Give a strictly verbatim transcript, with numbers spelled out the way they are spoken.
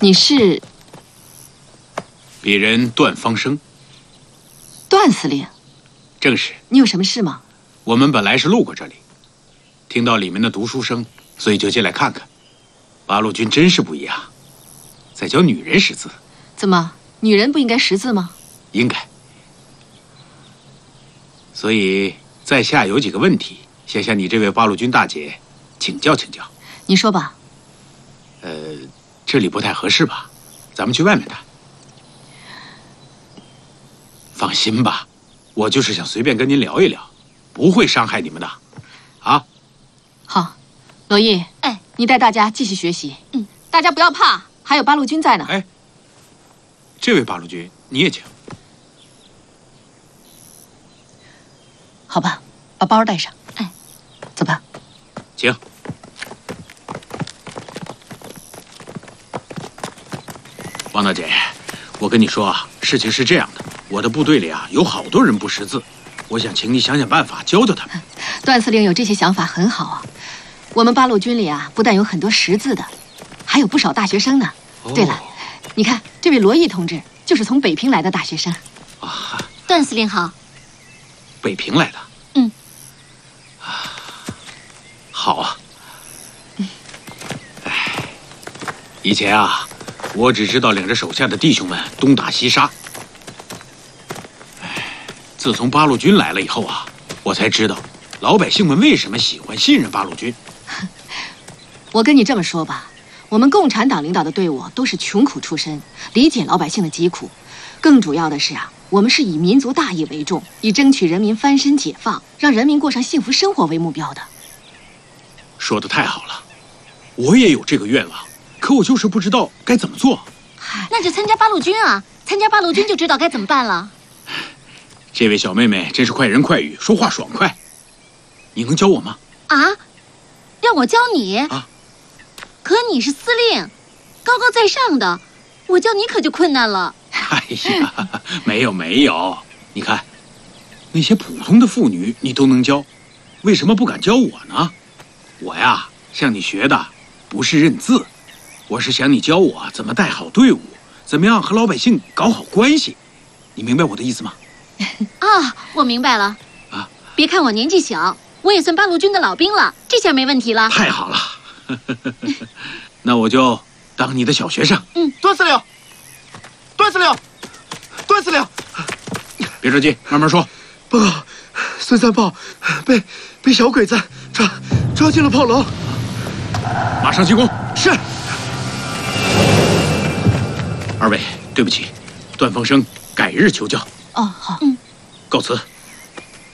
你是？ 鄙人段方生。 段司令。 正是。 你有什么事吗？ 我们本来是路过这里，听到里面的读书声，所以就进来看看。八路军真是不一样，在教女人识字。 怎么，女人不应该识字吗？ 应该。所以在下有几个问题，想向你这位八路军大姐请教请教。 你说吧。 呃，这里不太合适吧？咱们去外面谈。放心吧，我就是想随便跟您聊一聊，不会伤害你们的，啊？ 好，罗毅， 哎， 你带大家继续学习。 嗯， 大家不要怕，还有八路军在呢。 哎，这位八路军，你也请。 好吧，把包带上。 哎， 走吧。 请。王大姐，我跟你说啊，事情是这样的，我的部队里啊有好多人不识字，我想请你想想办法教教他们。 段司令有这些想法很好啊。我们八路军里啊，不但有很多识字的，还有不少大学生呢。哦、对了，你看这位罗毅同志就是从北平来的大学生。 啊， 段司令好。 北平来的。 嗯。 啊，好啊。嗯。哎，以前啊。我只知道领着手下的弟兄们东打西杀。哎，自从八路军来了以后啊，我才知道老百姓们为什么喜欢信任八路军。 我跟你这么说吧，我们共产党领导的队伍都是穷苦出身，理解老百姓的疾苦。更主要的是啊，我们是以民族大义为重，以争取人民翻身解放，让人民过上幸福生活为目标的。 说得太好了，我也有这个愿望。可我就是不知道该怎么做。 那就参加八路军啊！参加八路军就知道该怎么办了。 这位小妹妹真是快人快语，说话爽快。你能教我吗？ 啊？让我教你？ 啊？ 可你是司令，高高在上的，我教你可就困难了。 哎呀，没有没有，你看，那些普通的妇女你都能教，为什么不敢教我呢？我呀，向你学的不是认字。我是想你教我怎么带好队伍，怎么样和老百姓搞好关系，你明白我的意思吗？ 啊，我明白了。 啊， 别看我年纪小，我也算八路军的老兵了，这下没问题了。 太好了，那我就当你的小学生。 嗯， 段司令，段司令，段司令， 别着急，慢慢说。 报告，孙三炮被被小鬼子抓抓进了炮楼， 马上进攻。 是。 二位，对不起，段方生改日求教。 哦，好， 嗯， 告辞。